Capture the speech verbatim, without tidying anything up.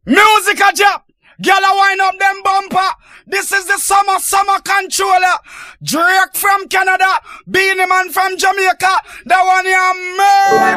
Music a drop. Girl a wind up them bumper. This is the summer, summer controller. Drake from Canada. Beanie Man from Jamaica. That one you